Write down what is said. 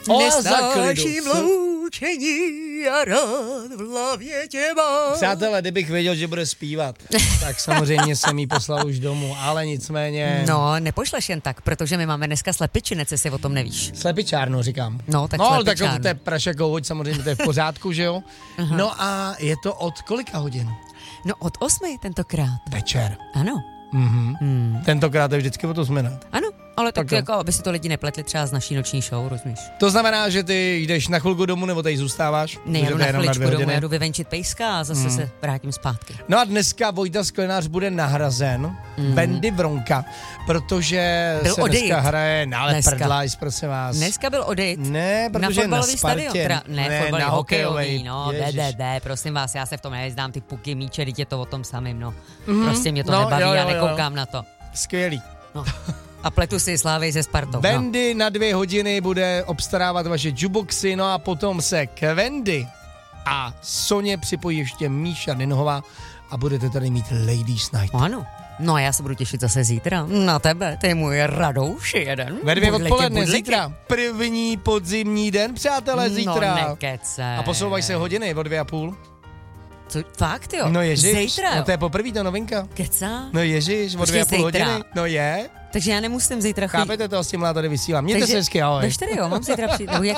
Nesnáším loučení a rád v hlavě tě mám. Přátelé, kdybych věděl, že bude zpívat, tak samozřejmě jsem jí poslal už domů, ale nicméně... No, nepošleš jen tak, protože my máme dneska slepičinec, jestli o tom nevíš. Slepičárnu říkám. No, tak ale slepičárnu. tak to je prašakou hoď, samozřejmě to je v pořádku, že jo? No a je to od kolika hodin? No, od 8 tentokrát. Večer. Ano. Tentokrát je vždycky od 8, ne? Ano, ale tak jo. jako, aby si to lidi nepletli třeba z naší noční show, rozumíš? To znamená, že ty jdeš na chvilku domů, nebo tady zůstáváš? Nejedu na Jenom chviličku 2 domů, hodiny? jedu vyvenčit pejska a zase se vrátím zpátky. No a dneska Vojta Sklenář bude nahrazen Bendy Vronka, protože Byl se odejít. dneska hraje, no ale Dneska. prdlajs, prosím vás. Dneska byl odejít. Ne, Na protože na fotbalový Spartě. stadion. Ne, fotbalový, na hokejový, no, Ježiš. prosím vás, já se v tom nevyznám, ty puky, míče, teď je to o tom samým, no. Prostě mě to No, nebaví, jo, já jo. nekoukám na to. Skvělý. No. A pletu si Slávy se Spartou. Bendy na 2 hodiny bude obstarávat vaše jukeboxy, no a potom se k Wendy a Soně připojí ještě Míša Dinhová a budete tady mít Ladies Night. No ano. No a já se budu těšit zase zítra na tebe, ty můj radouši jeden. Ve 2 Budliky, odpoledne budliky. zítra. První podzimní den, přátelé, zítra. No nekece. A posouvají se hodiny o 2,5. Co, fakt jo? No ježiš, Zítra jo? no to je poprvé ta novinka. Kecá? No ježiš, o Počkej, 2,5 zítra. hodiny. No je. Takže já nemusím zítra chodit. Chápete to, s tím tady vysílám. Mějte se hezky, ahoj. Ve 4, jo, mám zítra přijít.